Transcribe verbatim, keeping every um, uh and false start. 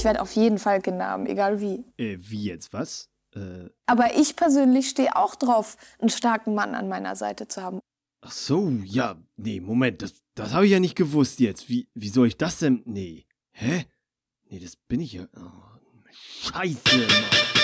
ich werde auf jeden Fall Kinder haben, egal wie. Äh, wie jetzt, was? Äh, Aber ich persönlich stehe auch drauf, einen starken Mann an meiner Seite zu haben. ach so, ja, nee, Moment, das, das habe ich ja nicht gewusst jetzt. Wie, wie soll ich das denn? Nee. Hä? Nee, das bin ich ja. Oh, Scheiße, Mann.